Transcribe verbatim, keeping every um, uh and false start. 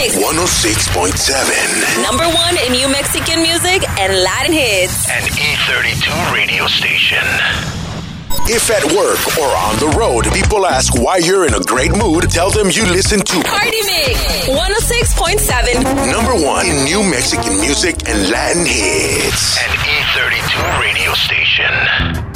Mix. one oh six point seven. Number one in New Mexican music and Latin hits. An E thirty-two radio station. If at work or on the road, people ask why you're in a great mood, tell them you listen to Party Mix. one oh six point seven. Number one in New Mexican music and Latin hits. An E thirty-two radio station.